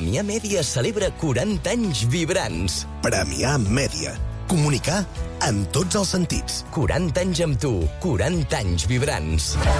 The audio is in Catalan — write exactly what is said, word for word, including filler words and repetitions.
Premià Mèdia celebra quaranta anys vibrants. Premià Mèdia. Comunicar en tots els sentits. quaranta anys amb tu, quaranta anys vibrants.